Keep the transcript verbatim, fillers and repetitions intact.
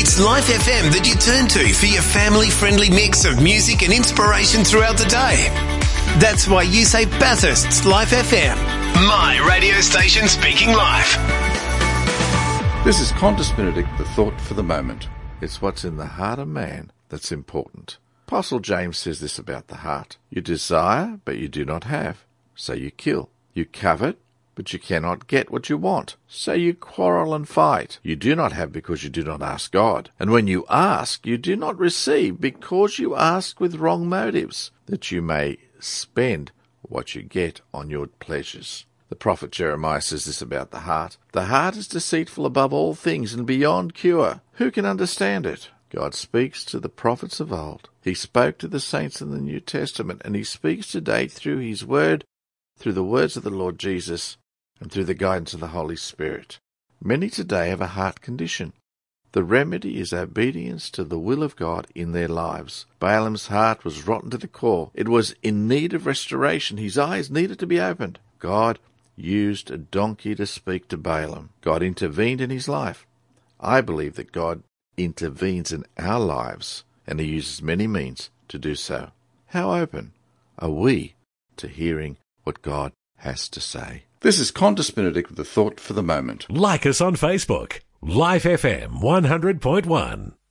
It's Life F M that you turn to for your family-friendly mix of music and inspiration throughout the day. That's why you say Bathurst's Life F M. My radio station speaking life. This is Qantas Benedict, the thought for the moment. It's what's in the heart of man that's important. Apostle James says this about the heart. You desire, but you do not have, so you kill. You covet, but you cannot get what you want, so you quarrel and fight. You do not have because you do not ask God. And when you ask, you do not receive because you ask with wrong motives, that you may spend what you get on your pleasures. The prophet Jeremiah says this about the heart. The heart is deceitful above all things and beyond cure. Who can understand it? God speaks to the prophets of old. He spoke to the saints in the New Testament, and he speaks today through his word, through the words of the Lord Jesus, and through the guidance of the Holy Spirit. Many today have a heart condition. The remedy is obedience to the will of God in their lives. Balaam's heart was rotten to the core. It was in need of restoration. His eyes needed to be opened. God used a donkey to speak to Balaam. God intervened in his life. I believe that God intervenes in our lives, and he uses many means to do so. How open are we to hearing what God has to say? This is Qantas Benedict with the thought for the moment. Like us on Facebook. Life F M one hundred point one.